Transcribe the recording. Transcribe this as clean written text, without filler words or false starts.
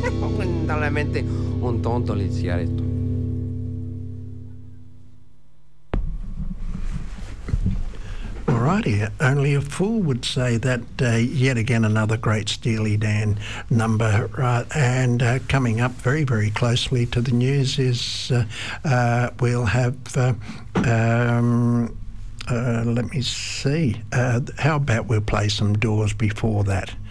Lamentablemente un tonto iniziare esto. Alrighty, only a fool would say that. Yet again, another great Steely Dan number. And coming up very, very closely to the news is we'll have, let me see, how about we'll play some Doors before that?